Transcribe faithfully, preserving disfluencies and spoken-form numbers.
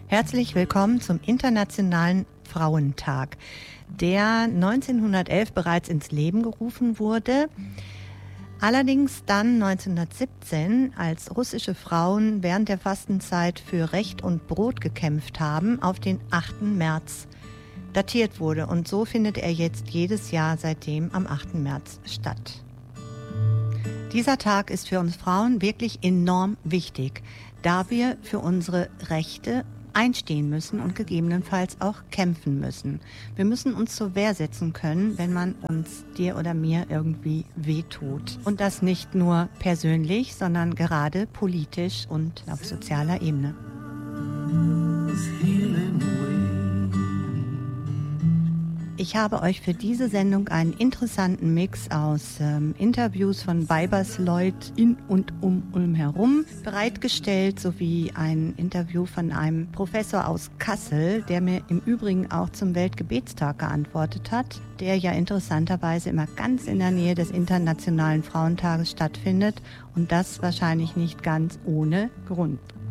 Herzlich willkommen zum Internationalen Frauentag, der neunzehnhundertelf bereits ins Leben gerufen wurde. Allerdings dann neunzehnhundertsiebzehn, als russische Frauen während der Fastenzeit für Recht und Brot gekämpft haben, auf den achten März datiert wurde. Und so findet er jetzt jedes Jahr seitdem am achten März statt. Dieser Tag ist für uns Frauen wirklich enorm wichtig, da wir für unsere Rechte einstehen müssen und gegebenenfalls auch kämpfen müssen. Wir müssen uns zur Wehr setzen können, wenn man uns, dir oder mir, irgendwie wehtut. Und das nicht nur persönlich, sondern gerade politisch und auf sozialer Ebene. Ich habe euch für diese Sendung einen interessanten Mix aus ähm, Interviews von Weibersleut in und um Ulm herum bereitgestellt, sowie ein Interview von einem Professor aus Kassel, der mir im Übrigen auch zum Weltgebetstag geantwortet hat, der ja interessanterweise immer ganz in der Nähe des Internationalen Frauentages stattfindet und das wahrscheinlich nicht ganz ohne Grund.